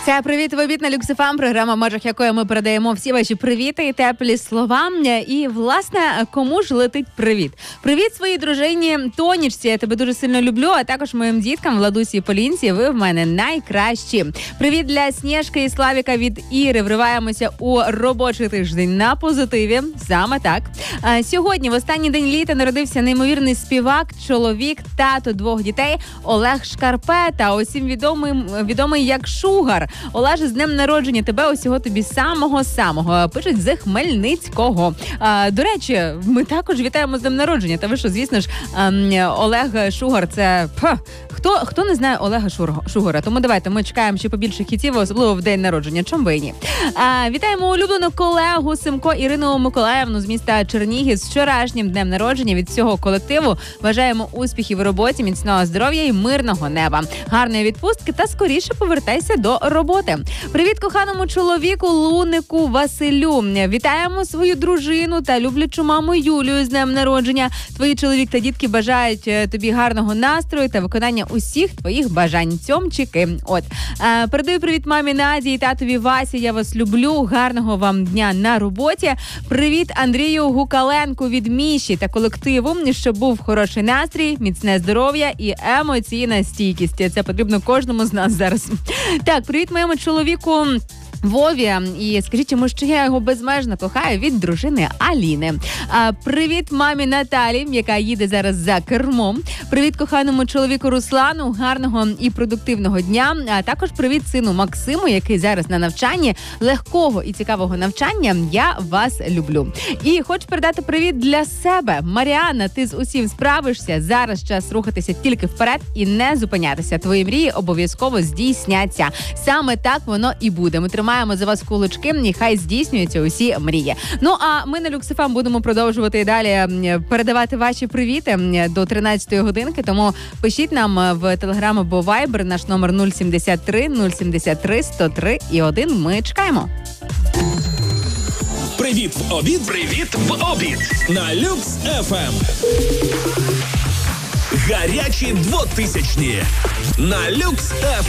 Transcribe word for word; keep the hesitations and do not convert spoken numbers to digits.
Хай привіт, в обід на Люкс еф ем, програма, в межах якої ми передаємо всі ваші привіти і теплі слова. І, власне, кому ж летить привіт? Привіт своїй дружині Тонічці, я тебе дуже сильно люблю, а також моїм діткам Владусі і Полінці, ви в мене найкращі. Привіт для Сніжки і Славіка від Іри. Вриваємося у робочий тиждень на позитиві, саме так. Сьогодні, в останній день літа, народився неймовірний співак, чоловік, тато двох дітей Олег Шкарпета, усім відомий, відомий як Шугар. Олеже, з днем народження тебе, усього тобі самого-самого. Пишуть з Хмельницького. А, до речі, ми також вітаємо з днем народження. Та ви що, звісно ж, Олег Шугар, це... Пх, хто, хто не знає Олега Шугара? Тому давайте, ми чекаємо ще побільше хітів, особливо в день народження. Чом ви ні? А, вітаємо улюблену колегу Симко Ірину Миколаївну з міста Чернігів з вчорашнім днем народження. Від всього колективу бажаємо успіхів у роботі, міцного здоров'я і мирного неба. Гарної відпустки та скоріше повертайся до роботи. Привіт коханому чоловіку Лунику Василю. Вітаємо свою дружину та люблячу маму Юлію з днем народження. Твої чоловік та дітки бажають тобі гарного настрою та виконання усіх твоїх бажань. Цьомчики. От. А, передаю привіт мамі Наді і татові Васі. Я вас люблю. Гарного вам дня на роботі. Привіт Андрію Гукаленку від Міші та колективу, щоб був хороший настрій, міцне здоров'я і емоційна стійкість. Це потрібно кожному з нас зараз. Так, привіт моєму чоловіку Вові, і скажіть йому, що я його безмежно кохаю, від дружини Аліни. А, привіт мамі Наталі, яка їде зараз за кермом. Привіт коханому чоловіку Руслану, гарного і продуктивного дня. А також привіт сину Максиму, який зараз на навчанні. Легкого і цікавого навчання. Я вас люблю. І хочу передати привіт для себе. Маріанна, ти з усім справишся. Зараз час рухатися тільки вперед і не зупинятися. Твої мрії обов'язково здійсняться. Саме так воно і буде. Ми тримаємо за вас кулачки, і хай здійснюються усі мрії. Ну, а ми на Люкс еф ем будемо продовжувати і далі передавати ваші привіти до тринадцятої годинки, тому пишіть нам в Телеграм або Вайбер, наш номер нуль сімдесят три нуль сімдесят три сто три і один. Ми чекаємо. Привіт в обід. Привіт в обід. На Люкс еф ем. Гарячі двотисячні. На Люкс еф